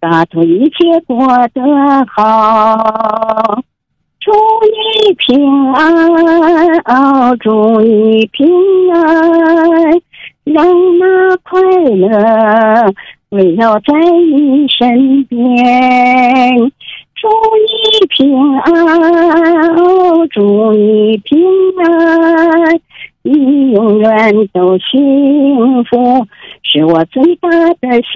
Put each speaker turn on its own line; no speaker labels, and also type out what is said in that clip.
大图一切过得好。祝你平安，哦，祝你平安，让那快乐围绕在你身边。祝你平安，哦，祝你平安，你永远都幸福，是我最大的